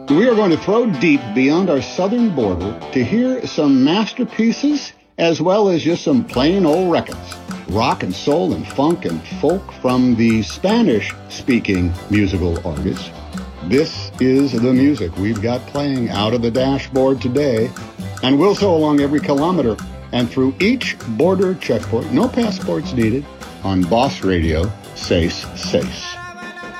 We are going to throw deep beyond our southern border to hear some masterpieces as well as just some plain old records. Rock and soul and funk and folk from the Spanish-speaking musical artists. This is the music we've got playing out of the dashboard today, and we'll so along every kilometer and through each border checkpoint, no passports needed, on Boss Radio, Seis Seis.